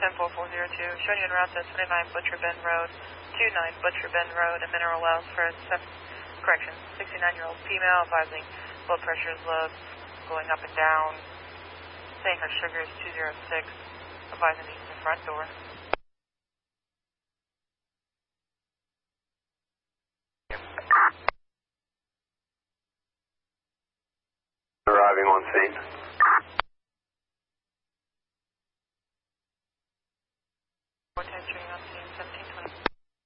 10402, showing you en route to 29 Butcher Bend Road, 29 Butcher Bend Road, in Mineral Wells for a 69-year-old female, advising blood pressure is low, going up and down, saying her sugar is 206, advising to use the front door. Arriving on scene.